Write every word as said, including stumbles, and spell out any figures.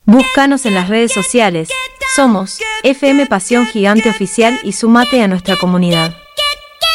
Búscanos en las redes sociales. Somos F M Pasión Gigante Oficial y sumate a nuestra comunidad.